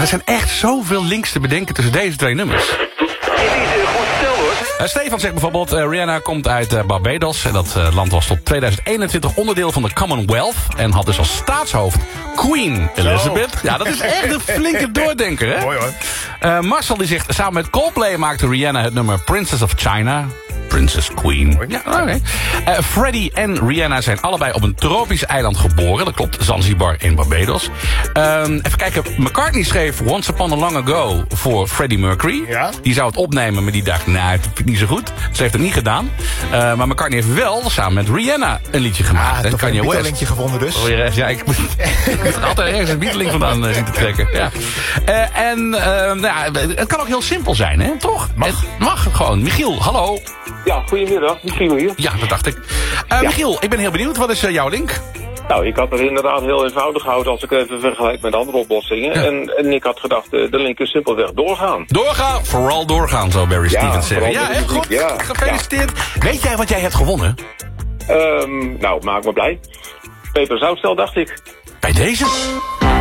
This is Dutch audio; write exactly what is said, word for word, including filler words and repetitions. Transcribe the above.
er zijn echt zoveel links te bedenken tussen deze twee nummers. Uh, Stefan zegt bijvoorbeeld, uh, Rihanna komt uit uh, Barbados. En dat uh, land was tot tweeduizend eenentwintig onderdeel van de Commonwealth. En had dus als staatshoofd Queen Elizabeth. Oh. Ja, dat is echt een flinke doordenker, hè? Mooi hoor. Uh, Marcel die zegt, samen met Coldplay maakte Rihanna het nummer Princess of China. Princess Queen. Ja, oké. Okay. Uh, Freddie en Rihanna zijn allebei op een tropisch eiland geboren. Dat klopt, Zanzibar in Barbados. Um, even kijken, McCartney schreef Once Upon a Long Ago voor Freddie Mercury. Ja? Die zou het opnemen, maar die dacht, nou, dat vind ik niet zo goed. Ze heeft het niet gedaan. Uh, maar McCartney heeft wel samen met Rihanna een liedje gemaakt. Ah, toch een Beatle-linkje gevonden dus. Oh, ja, ik moet er altijd ergens een Beatle-link vandaan uh, zien te trekken. Ja. Uh, en uh, nou ja, het kan ook heel simpel zijn, hè? Toch? Mag. Het mag gewoon. Michiel, hallo. Ja, goedemiddag. Michiel hier. Ja, dat dacht ik. Uh, ja. Michiel, ik ben heel benieuwd. Wat is uh, jouw link? Nou, ik had het inderdaad heel eenvoudig gehouden als ik even vergelijk met andere oplossingen. Ja. En, en ik had gedacht, uh, de link is simpelweg doorgaan. Doorgaan? Vooral doorgaan, zou Barry ja, Stevens zeggen. Ja, heel goed. Ja. Gefeliciteerd. Ja. Weet jij wat jij hebt gewonnen? Um, nou, maak me blij. Peper Zoutstel, dacht ik. Bij deze?